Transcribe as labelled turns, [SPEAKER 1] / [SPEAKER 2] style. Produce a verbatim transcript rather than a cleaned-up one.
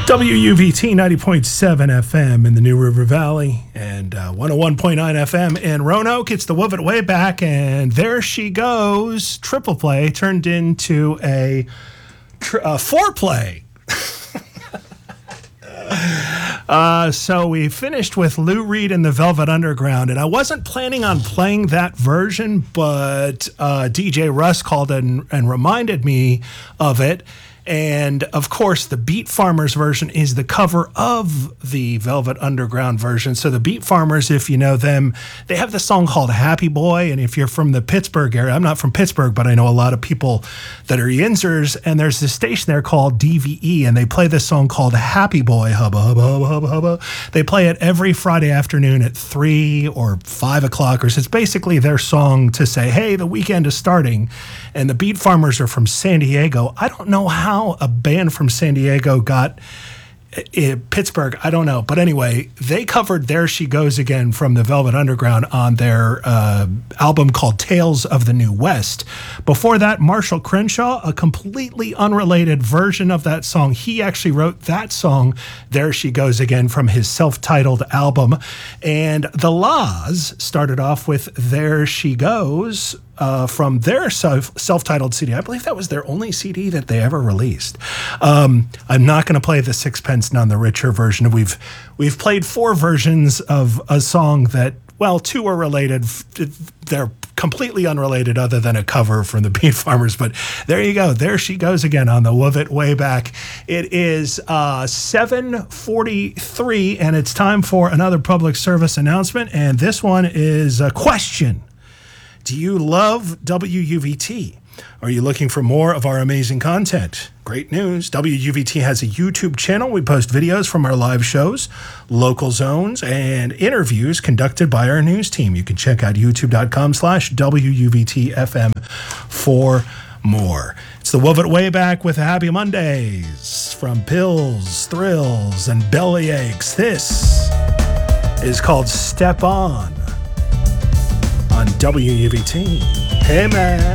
[SPEAKER 1] W U V T ninety point seven F M in the New River Valley and uh, one oh one point nine F M in Roanoke. It's the Wove It Way Back, and there she goes. Triple play turned into a, tr- a foreplay. uh, so we finished with Lou Reed and the Velvet Underground, and I wasn't planning on playing that version, but uh, D J Russ called and, and reminded me of it. And, of course, the Beat Farmers version is the cover of the Velvet Underground version. So the Beat Farmers, if you know them, they have this song called Happy Boy. And if you're from the Pittsburgh area, I'm not from Pittsburgh, but I know a lot of people that are Yinzers. And there's this station there called D V E, and they play this song called Happy Boy, hubba, hubba, hubba, hubba, hubba. They play it every Friday afternoon at three or five o'clock. Or so it's basically their song to say, hey, the weekend is starting. And the Beat Farmers are from San Diego. I don't know how How a band from San Diego got in Pittsburgh, I don't know. But anyway, they covered There She Goes Again from the Velvet Underground on their uh, album called Tales of the New West. Before that, Marshall Crenshaw, a completely unrelated version of that song. He actually wrote that song, There She Goes Again, from his self-titled album. And the La's started off with There She Goes Uh, from their self, self-titled C D. I believe that was their only C D that they ever released. Um, I'm not going to play the Sixpence None the Richer version. We've we've played four versions of a song that, well, two are related. They're completely unrelated other than a cover from the Beat Farmers. But there you go. There she goes again on the Wove It Way Back. It is uh, seven forty-three, and it's time for another public service announcement. And this one is a question. Do you love W U V T? Are you looking for more of our amazing content? Great news. W U V T has a YouTube channel. We post videos from our live shows, local zones, and interviews conducted by our news team. You can check out youtube.com slash WUVTFM for more. It's the Wove It Way Back with Happy Mondays from Pills, Thrills, and Bellyaches. This is called Step On. On W U V T. Hey, man.